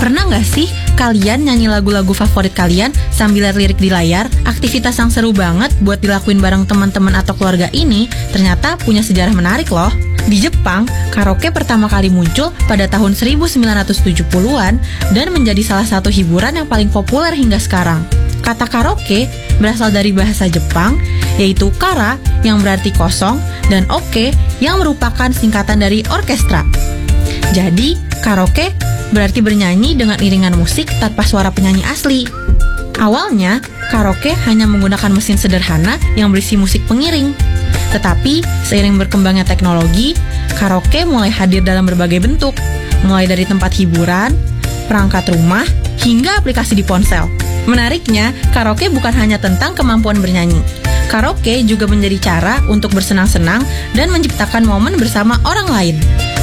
Pernah nggak sih kalian nyanyi lagu-lagu favorit kalian sambil lihat lirik di layar? Aktivitas yang seru banget buat dilakuin bareng teman-teman atau keluarga ini ternyata punya sejarah menarik loh. Di Jepang, karaoke pertama kali muncul pada tahun 1970-an dan menjadi salah satu hiburan yang paling populer hingga sekarang. Kata karaoke berasal dari bahasa Jepang, yaitu kara yang berarti kosong dan oke yang merupakan singkatan dari orkestra. Jadi, karaoke berarti bernyanyi dengan iringan musik tanpa suara penyanyi asli. Awalnya, karaoke hanya menggunakan mesin sederhana yang berisi musik pengiring. Tetapi, seiring berkembangnya teknologi, karaoke mulai hadir dalam berbagai bentuk, mulai dari tempat hiburan, perangkat rumah, hingga aplikasi di ponsel. Menariknya, karaoke bukan hanya tentang kemampuan bernyanyi. Karaoke juga menjadi cara untuk bersenang-senang dan menciptakan momen bersama orang lain.